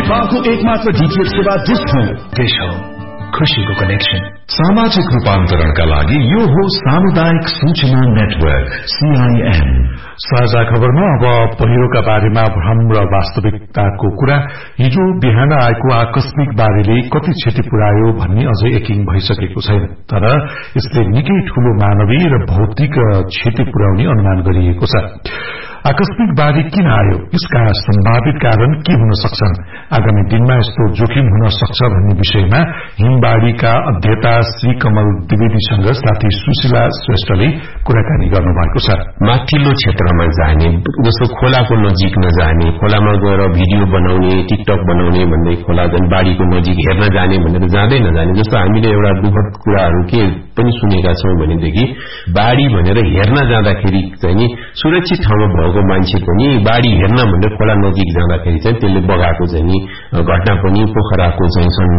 नेपालको एकमात्र डीटीएच सेवा डिश होम। डिश होम, खुशीको कनेक्सन। सामाजिक रूपान्तरणका लागि यो हो सामुदायिक सूचना नेटवर्क CIN। साझा खबरमा अब पहिरोका बारेमा भ्रम र वास्तविकताको कुरा। हिजो बिहान आएको आकस्मिक बाढीले कति क्षति पुर्यायो भन्ने अझै यकिन भइसकेको छैन, तर यसले निकै ठूलो मानवीय र भौतिक क्षति पुर्याउने अनुमान गरिएको छ। आकस्मिक बाढी किन आयो, यसका सम्भावित कारण के हुन सक्छन्, आगामी दिनमा यस्तो जोखिम हुन सक्छ भन्ने विषयमा हिमबाढ़ीका अध्येता श्री कमल द्विवेदीसँग साथी सुशीला श्रेष्ठले कुराकानी गर्नुभएको छ। माथिल्लो क्षेत्रमा जाने, जस्तो खोलाको नजिक नजाने, खोलामा गएर भिडियो बनाउने, टिकटक बनाउने भन्दै खोला बाढ़ीको नजिक हेर्न जाने भनेर जाँदै नजाने। जस्तो हामीले एउटा दुःखद कुराहरू के पनि सुनेका छौं भनेदेखि बाढ़ी भनेर हेर्न जाँदाखेरि चाहिँ सुरक्षित ठाउँमा भएको मान्छे पनि बाढ़ी हेर्न भनेर खोला नजिक जाँदाखेरि चाहिँ त्यसले बगाएको चाहिँ घटना पनि पोखराको चाहिँ सन्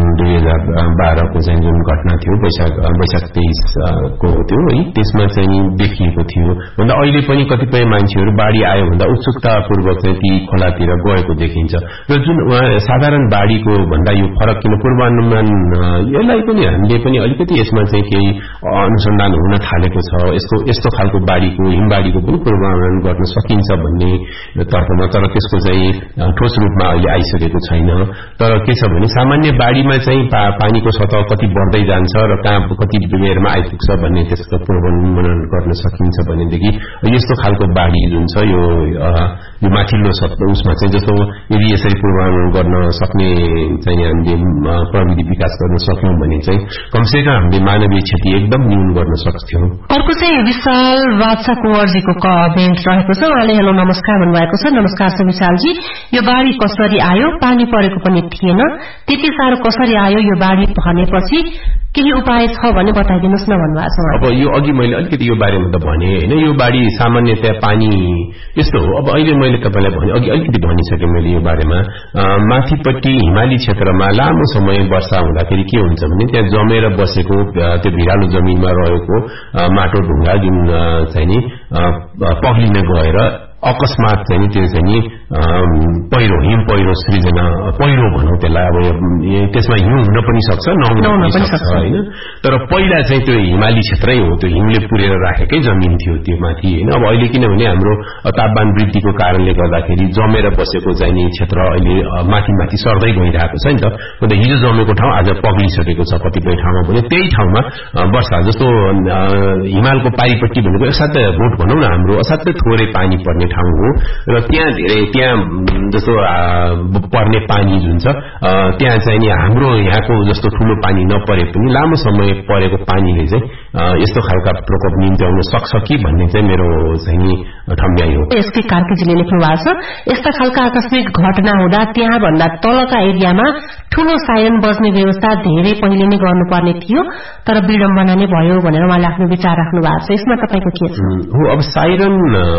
2012 को चाहिँ जुन घटना थियो वैशाख 23 को थियो है, त्यसमा चाहिँ देखिएको थियो। भन्दा अहिले पनि कतिपय मान्छेहरू बाढ़ी आयो भन्दा उत्सुकतापूर्वक चाहिँ ती खोलातिर गएको देखिन्छ। र जुन साधारण बाढ़ीको भन्दा यो फरक किन पूर्वानुमान, यसलाई पनि हामीले पनि अलिकति यसमा चाहिँ केही अनुसन्धान हुन थालेको छ। यस्तो खालको बाढ़ीको, हिमबाढ़ीको पनि पूर्वानुमान गर्न सकिन्छ भन्ने तर्फमा, तर त्यसको चाहिँ ठोस रूपमा अहिले आइसकेको छैन। तर के छ भने सामान्य बाढ़ीमा चाहिँ पानीको सतह कति बढ्दै जान्छ र कहाँ कति बेरमा आइपुग्छ भन्ने त्यसको पूर्वानुमान गर्न सकिन्छ भनेदेखि यस्तो खालको बाढ़ी जुन छ यो माथिल्लो उसमा चाहिँ जस्तो यदि यसरी पूर्वानुमान गर्न सक्ने चाहिँ हामीले प्रविधि विकास गर्न सक्यौं भने चाहिँ कमसेकम हामीले मानवीय क्षति एकदम न्यून गर्न सक्थ्यौं। अर्को चाहिँ विशाल बादशाह कुँवरजीको कमेन्ट रहेको छ। उहाँले हेलो नमस्कार भन्नुभएको छ। नमस्कार छ विशालजी, यो बाढ़ी कसरी आयो, पानी परेको पनि थिएन, त्यति साह्रो कसरी आयो, यो बाढ़ी भनेपछि केही उपाय छ भने बताइदिनुस् न भन्नुभएको छ। अब यो अघि मैले अलिकति यो बारेमा त भने हैन, यो बाढ़ी सामान्यतया पानी यस्तो हो। अब अहिले मैले तपाईलाई भने अघि अलिकति भनिसके मैले यो बारेमा, माथिपट्टि हिमाली क्षेत्रमा लामो समय वर्षा हुँदाखेरि के हुन्छ भने त्यहाँ जमेर बसेको त्यो भिरालो जमिनमा रहेको माटो ढुङ्गा जुन चाहिँ नि पग्लिन गएर अकस्मात चाहिँ त्यो चाहिँ नि पहिरो, हिम पहिरो सृजना, पहिरो भनौं त्यसलाई। अब त्यसमा हिउँ हुन पनि सक्छ, नहुन पनि सक्छ हैन। तर पहिला चाहिँ त्यो हिमाली क्षेत्रै हो, त्यो हिमले पुरेर राखेकै जमिन थियो त्यो माथि हैन। अब अहिले किनभने हाम्रो तापमान वृद्धिको कारणले गर्दाखेरि जमेर बसेको चाहिँ नि क्षेत्र अहिले माथि माथि सर्दै गइरहेको छ नि त। अन्त हिजो जमेको ठाउँ आज पग्लिसकेको छ कतिपय ठाउँमा पनि। त्यही ठाउँमा वर्षा, जस्तो हिमालको पारिपट्टि भनेको असाध्यै भोट भनौं न, हाम्रो असाध्यै थोरै पानी पर्ने ठाउँ हो र त्यहाँ जस्तो पर्ने पानी जुन छ त्यहाँ चाहिँ नि हाम्रो यहाँको जस्तो ठूलो पानी नपरे पनि लामो समय परेको पानीले चाहिँ यस्तो खालका प्रकोप निम्त्याउन सक्छ कि भन्ने चाहिँ मेरो चाहिँ नि ठम्ब्याइ हो। यसकै कार्कीजीले लेख्नु भएको छ, यस्ता खालका आकस्मिक घटना हुँदा त्यहाँ भन्दा तलका एरियामा ठूलो साइरन बज्ने व्यवस्था धेरै पहिले नै गर्नुपर्ने थियो, तर विडम्बना नै भयो भनेर उहाँले आफ्नो विचार राख्नु भएको छ। यसमा तपाईको के छ? हो, अब साइरन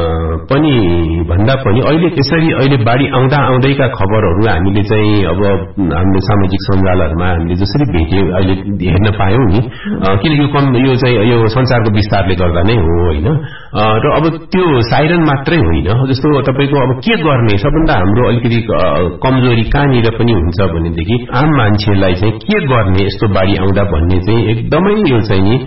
पनि भन्दा पनि अहिले बाढ़ी आउँदैका खबरहरू हामीले चाहिँ अब हामीले सामाजिक सञ्जालहरुमा हामीले जसरी भेटे अहिले हेर्न पायौं नि, किनकि यो चाहिँ यो संसारको विस्तारले गर्दा नै हो हैन। र अब त्यो साइरन मात्रै होइन, जस्तो तपाईको अब के गर्ने, सबभन्दा हाम्रो अलिकति कमजोरी कहाँनिर पनि हुन्छ भनेदेखि आम मान्छेलाई चाहिँ के गर्ने यस्तो बाढ़ी आउँदा भन्ने चाहिँ एकदमै यो चाहिँ नि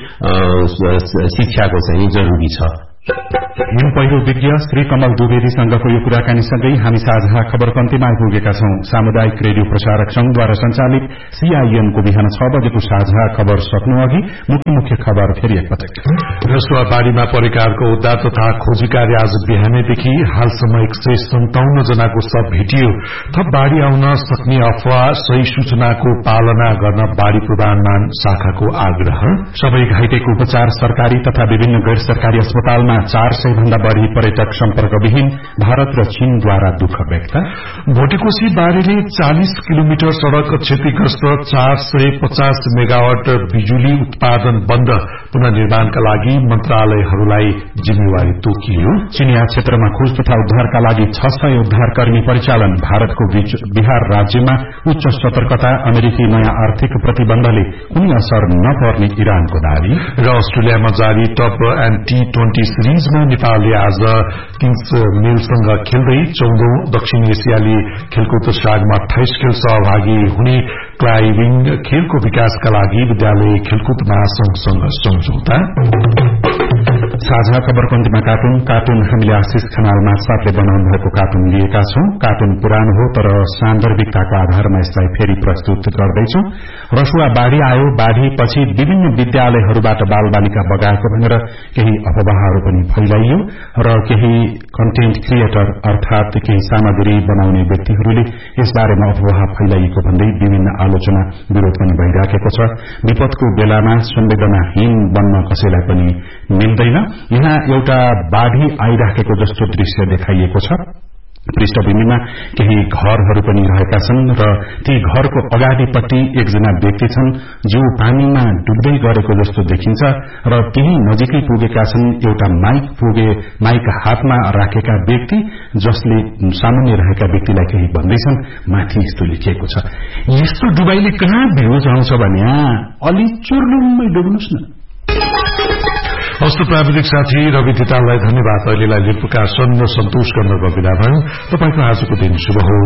शिक्षाको चाहिँ जरुरी छ। हिम पहिरो विज्ञ श्री कमल द्विवेदीसँगको यो कुराकानीसँगै हामी साझा खबरको अन्त्यमा आइपुगेका छौं। सामुदायिक रेडियो प्रसारक संघद्वारा संचालित CIN को बिहान 6 बजेको साझा खबर सक्नु अघि मुख्य खबर फेरि एकपटक। रसुवा बाढ़ीमा परेकाहरूको उद्धार तथा खोजी कार्य आज बिहानैदेखि हालसम्म 157 जनाको शव भेटियो। थप बाढ़ी आउन सक्ने अफवाह, सही सूचनाको पालना गर्न बाढ़ी पूर्वानुमान शाखाको आग्रह। सबै घाइतेको उपचार सरकारी तथा विभिन्न गैर सरकारी अस्पतालमा 400 भन्दा बढ़ी पर्यटक सम्पर्कविहीन। भारत र चीनद्वारा दुःख व्यक्त। भोटेकोशी बाढ़ीले 40 किलोमिटर सड़क क्षतिग्रस्त, 450 मेगावाट बिजुली उत्पादन बन्द। पुनर्निर्माणका लागि मन्त्रालयहरूलाई जिम्मेवारी तोकियो। चिनिया क्षेत्रमा खोज तथा उद्धारका लागि 600 उद्धारकर्मी परिचालन। भारतको बिहार राज्यमा उच्च सतर्कता। अमेरिकी नयाँ आर्थिक प्रतिबन्धले कुनै असर नपर्ने इरानको दावी। र अस्ट्रेलियामा जारी टप एण्ड T20 सिरिजमा नेपालले आज किङ्स मेलसँग खेल्दै 14औं दक्षिण एसियाली खेलकुद सागमा 28 खेल सहभागी हुने क्लाइम्बिङ खेलको विकासका लागि विद्यालय खेलकुद महासंघसँग सम्झौता। साझा खबरपन्थीमा कार्टुन हामीले आशिष खनाल माछाले बनाउनु भएको कार्टुन लिएका छौं। कार्टुन पुरानो हो तर सान्दर्भिकताको आधारमा यसलाई फेरि प्रस्तुत गर्दैछौं। रसुवा बाढ़ी आयो, बाढ़ी पछि विभिन्न विद्यालयहरूबाट बालबालिका बगाएको भनेर केही अफवाहहरू पनि फैलाइयो र केही कन्टेन्ट क्रिएटर अर्थात केही सामग्री बनाउने व्यक्तिहरूले यसबारेमा अफवाह फैलाइएको भन्दै विभिन्न आलोचना विरोध पनि भइराखेको छ। विपदको बेलामा संवेदनाहीन बन्न कसैलाई पनि मिल्दैन। यहाँ एउटा बाढ़ी आइराखेको जस्तो दृश्य देखाइएको छ। पृष्ठभूमिमा केही घरहरू पनि रहेका छन् र ती घरको अगाडिपट्टि एकजना व्यक्ति छन् जो पानीमा डुब्दै गरेको जस्तो देखिन्छ र केही नजिकै पुगेका छन् एउटा माइक हातमा राखेका व्यक्ति जसले सामान्य रहेका व्यक्तिलाई केही भन्दैछन्। माथि यस्तो लेखिएको छ, यस्तो डुबाइले कहाँ भ्यूज आउँछ भने अलि चुर्लुम्मै डुब्नुस् न। हस्त प्राविधिक साथी रवि धिताललाई धन्यवाद। अहिलेलाई लिप प्रकाशन र सन्तोष कर्णको विदा भयो। तपाईको आजको दिन शुभ होस्।